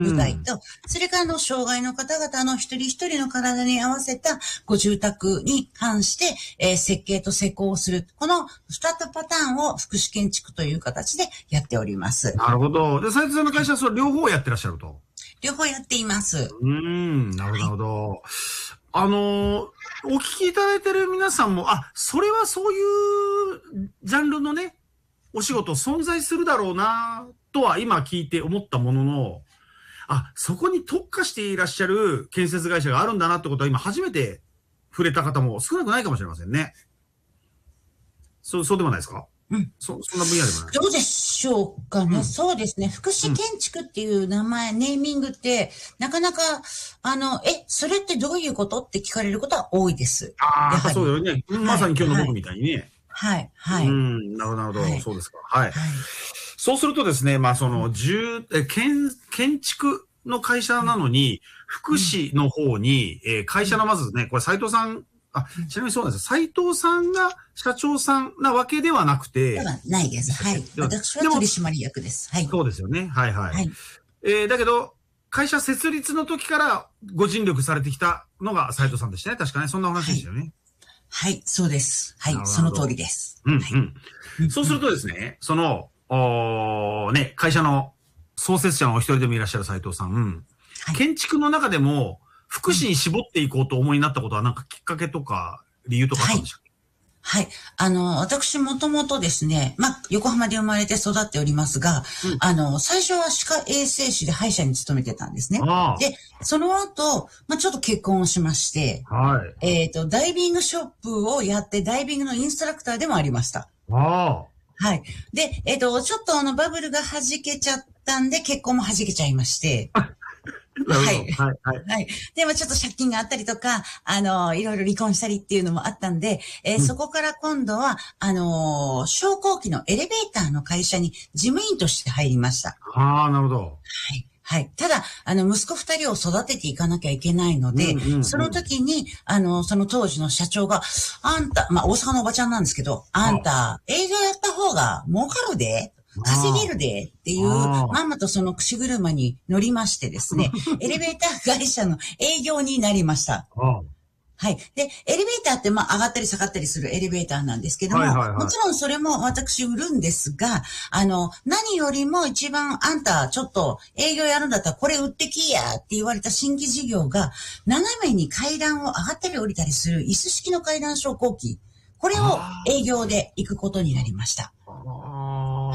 部隊と、それから障害の方々の一人一人の体に合わせたご住宅に関して、設計と施工をする。この二つパターンを福祉建築という形でやっております。 なるほど。で、斉藤さんの会社はそれ両方やってらっしゃると。 両方やっています。 なるほど。お聞きいただいてる皆さんも、それはそういうジャンルのね、お仕事存在するだろうな、とは今聞いて思ったものの、そこに特化していらっしゃる建設会社があるんだなってことは今初めて触れた方も少なくないかもしれませんね。そうでもないですか？そんな分野でもない。 どうでしょうかね。そうですね。福祉建築っていう名前、ネーミングって、なかなか、それってどういうことって聞かれることは多いです。 やっぱそうだよね。まさに今日の僕みたいにね。 はい。 なるほど。そうですか。はい。そうするとですね、建築の会社なのに、福祉の方に、会社のまずね、これ斉藤さん、ちなみにそうなんです。斉藤さんが社長さんなわけではなくて。 ではないです。はい。私は取締役です。はい。 そうですよね。はい。だけど、会社設立の時からご尽力されてきたのが斉藤さんでしたね。確かね。そんなお話でしたよね。 はい、そうです。はい、その通りです。 そうするとですね、会社の創設者のお一人でもいらっしゃる斉藤さん、建築の中でも福祉に絞っていこうと思いになったことはなんかきっかけとか理由とかあったんでしょうか？ はい。私もともとですね、横浜で生まれて育っておりますが、最初は歯科衛生士で歯医者に勤めてたんですね。で、その後、ちょっと結婚をしまして、ダイビングショップをやって、ダイビングのインストラクターでもありました。はい。で、ちょっとバブルが弾けちゃったんで、結婚も弾けちゃいまして、はい。でもちょっと借金があったりとか、いろいろ離婚したりっていうのもあったんで、そこから今度は、昇降機のエレベーターの会社に事務員として入りました。 なるほど。 はい。ただ、息子二人を育てていかなきゃいけないので、その時に、その当時の社長が、あんた、大阪のおばちゃんなんですけど、あんた、営業やった方が儲かるで、稼げるでっていう、まんまとその口車に乗りましてですね、エレベーター会社の営業になりました。はい。で、エレベーターって上がったり下がったりするエレベーターなんですけども、もちろんそれも私売るんですが、何よりも一番あんたちょっと営業やるんだったらこれ売ってきやって言われた新規事業が、斜めに階段を上がったり降りたりする椅子式の階段昇降機、これを営業で行くことになりました。はい。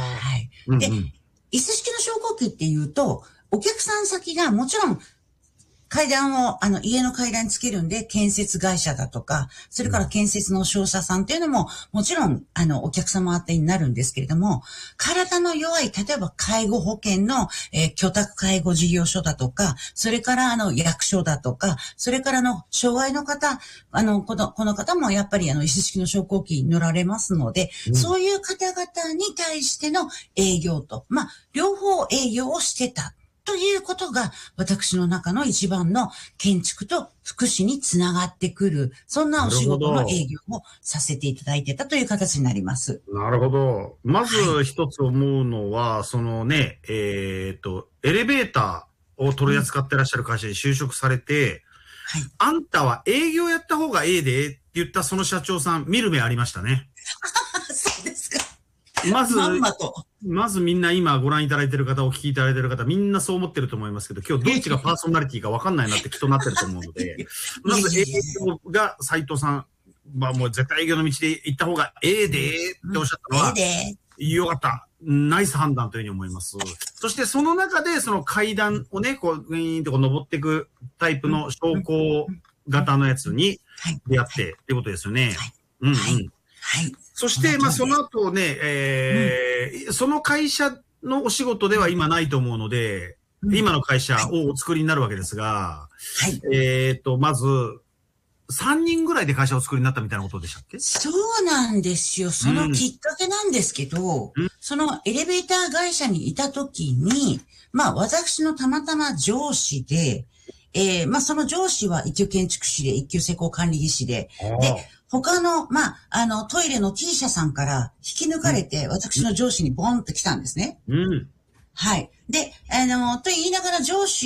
で、椅子式の昇降機っていうと、お客さん先がもちろん階段を、家の階段につけるんで、建設会社だとか、それから建設の商社さんっていうのも、もちろん、お客様宛てになるんですけれども、体の弱い、例えば介護保険の、居宅介護事業所だとか、それから役所だとか、それから障害の方、この方もやっぱり椅子式の昇降機に乗られますので、そういう方々に対しての営業と、両方営業をしてた。ということが私の中の一番の建築と福祉につながってくる、そんなお仕事の営業をさせていただいてたという形になります。 なるほど。まず一つ思うのは、エレベーターを取り扱ってらっしゃる会社に就職されて、あんたは営業やった方がええでって言ったその社長さん、見る目ありましたね。 そうですか。 まずみんな今ご覧いただいている方、お聞きいただいている方、みんなそう思ってると思いますけど、今日どっちがパーソナリティか分かんないなってきっとなってると思うので、まず営業が斉藤さん、もう絶対営業の道で行った方がええでっておっしゃったのは、よかった。ナイス判断というふうに思います。そしてその中でその階段をね、ウィーンと登っていくタイプの昇降型のやつに出会ってってことですよね。そして、その後ね、その会社のお仕事では今ないと思うので、今の会社をお作りになるわけですが、まず、3人ぐらいで会社をお作りになったみたいなことでしたっけ？ そうなんですよ。そのきっかけなんですけど、そのエレベーター会社にいたときに、私のたまたま上司で、その上司は一級建築士で、一級施工管理技師で、で、他の、トイレの T 社さんから引き抜かれて、私の上司にボンと来たんですね。はい。 で、と言いながら上司